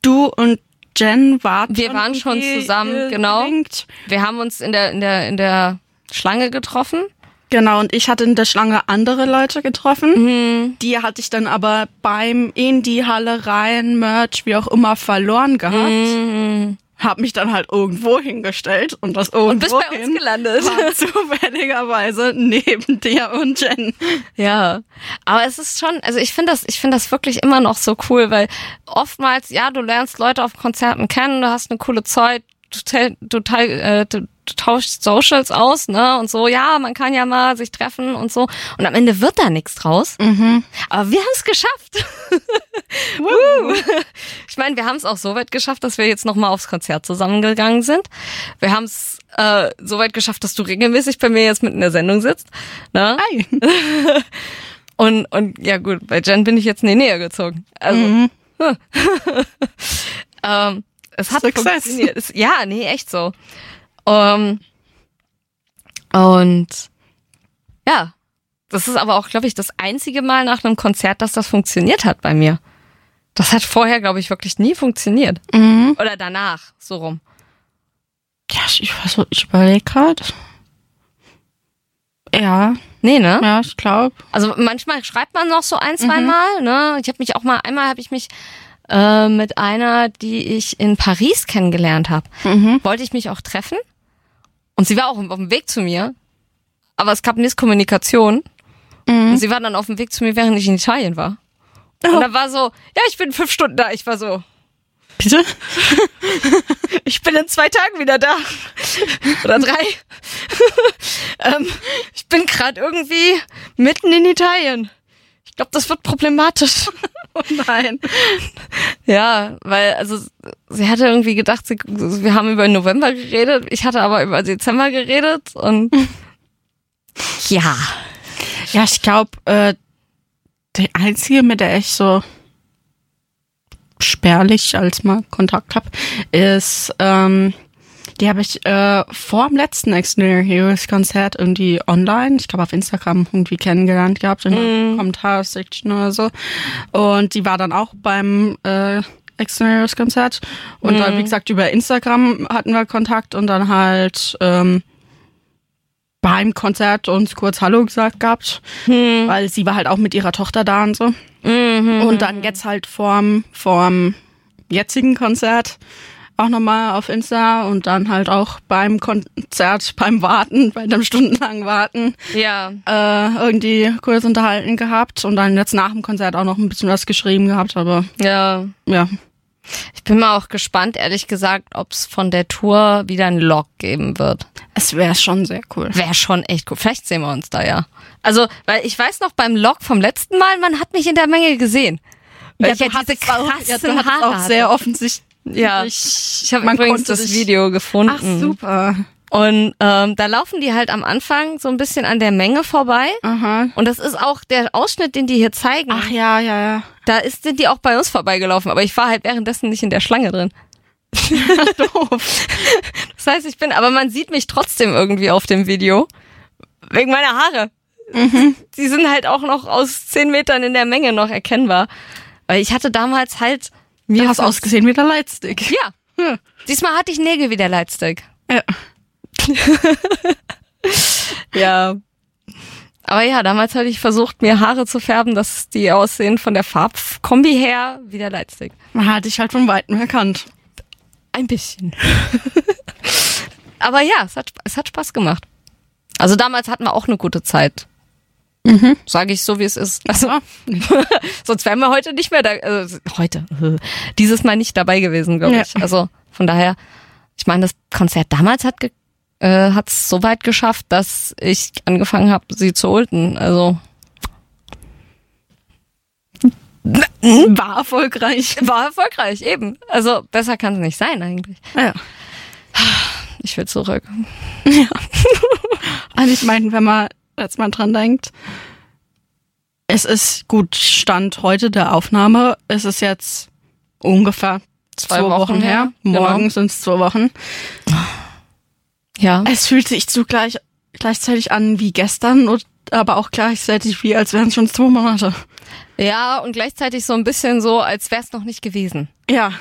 du und Jen wart Wir waren schon zusammen, genau. gelinkt. Wir haben uns in der Schlange getroffen. Genau, und ich hatte in der Schlange andere Leute getroffen. Die hatte ich dann aber beim in die Halle rein, Merch, wie auch immer, verloren gehabt. Hab mich dann halt irgendwo hingestellt und das irgendwo Und bist bei uns gelandet. war zufälligerweise neben dir und Jen. Ja, aber es ist schon, also ich finde das wirklich immer noch so cool, weil oftmals, ja, du lernst Leute auf Konzerten kennen, du hast eine coole Zeit, du tauschst Socials aus, ne, und so, ja, man kann ja mal sich treffen und so, und am Ende wird da nichts draus. Aber wir haben es geschafft. Ich meine, wir haben es auch so weit geschafft, dass wir jetzt nochmal aufs Konzert zusammengegangen sind. Wir haben es so weit geschafft, dass du regelmäßig bei mir jetzt mit in der Sendung sitzt, ne? Hi. Und ja gut, bei Jen bin ich jetzt in die Nähe gezogen. Also, es hat Success. funktioniert. Ja, nee, echt so. Und ja, das ist aber auch, glaube ich, das einzige Mal nach einem Konzert, dass das funktioniert hat bei mir. Das hat vorher, glaube ich, wirklich nie funktioniert. Oder danach, so rum. Ja, ich überlege gerade. Ja. Nee, ne? Ja, ich glaube. Also manchmal schreibt man noch so ein, zwei Mal, ne? Ich habe mich auch einmal habe ich mich mit einer, die ich in Paris kennengelernt habe, wollte ich mich auch treffen. Und sie war auch auf dem Weg zu mir, aber es gab Misskommunikation. Und sie war dann auf dem Weg zu mir, während ich in Italien war. Und dann war so, ja, ich bin 5 Stunden da. Ich war so, Bitte? ich bin in 2 Tagen wieder da. Oder 3. Ich bin gerade irgendwie mitten in Italien. Ich glaube, das wird problematisch. Oh nein. Ja, weil, also, sie hatte irgendwie gedacht, wir haben über November geredet, ich hatte aber über Dezember geredet und ja. Ja, ich glaube, die einzige, mit der ich so spärlich als mal Kontakt habe, ist, die habe ich vor dem letzten Extraordinary Heroes Konzert irgendwie online, ich glaube auf Instagram irgendwie kennengelernt gehabt, in der Kommentarsektion oder so. Und die war dann auch beim Extraordinary Heroes Konzert. Und dann, wie gesagt, über Instagram hatten wir Kontakt und dann halt beim Konzert uns kurz Hallo gesagt gehabt, weil sie war halt auch mit ihrer Tochter da und so. Und dann jetzt halt vorm jetzigen Konzert auch nochmal auf Insta und dann halt auch beim Konzert, beim Warten, bei einem stundenlangen Warten, Ja. irgendwie kurz unterhalten gehabt und dann jetzt nach dem Konzert auch noch ein bisschen was geschrieben gehabt, aber Ja. ja. Ich bin mal auch gespannt, ehrlich gesagt, ob es von der Tour wieder einen Log geben wird. Es wäre schon sehr cool. Wäre schon echt cool. Vielleicht sehen wir uns da ja. Also, weil ich weiß noch beim Log vom letzten Mal, man hat mich in der Menge gesehen. Weil ich ja diese krassen Haare auch sehr offensichtlich. Ja, ich habe man übrigens konnte das sich- Video gefunden. Ach, super. Und da laufen die halt am Anfang so ein bisschen an der Menge vorbei. Aha. Und das ist auch der Ausschnitt, den die hier zeigen. Ach ja. Sind die auch bei uns vorbeigelaufen, aber ich war halt währenddessen nicht in der Schlange drin. Doof. Das heißt, aber man sieht mich trotzdem irgendwie auf dem Video. Wegen meiner Haare. Die sind halt auch noch aus 10 Metern in der Menge noch erkennbar. Weil ich hatte damals halt Du hast ausgesehen wie der Lightstick. Ja. Diesmal hatte ich Nägel wie der Lightstick. Ja. Ja. Aber ja, damals hatte ich versucht, mir Haare zu färben, dass die aussehen von der Farbkombi her wie der Lightstick. Man hat dich halt von Weitem erkannt. Ein bisschen. Aber ja, es hat Spaß gemacht. Also damals hatten wir auch eine gute Zeit. Sage ich so, wie es ist. Also, sonst wären wir heute nicht mehr da. Dieses Mal nicht dabei gewesen, glaube ich. Also von daher, ich meine, das Konzert damals hat es so weit geschafft, dass ich angefangen habe, sie zu ulten. Also War erfolgreich. war erfolgreich, eben. Also besser kann es nicht sein eigentlich. Ja. Ich will zurück. Also ich meine, wenn man jetzt mal dran denkt, es ist gut, Stand heute der Aufnahme, es ist jetzt ungefähr 2 Wochen her. Morgen sind es 2 Wochen. Ja. Es fühlt sich gleichzeitig an wie gestern, aber auch gleichzeitig wie, als wären es schon 2 Monate. Ja, und gleichzeitig so ein bisschen so, als wäre es noch nicht gewesen. Ja.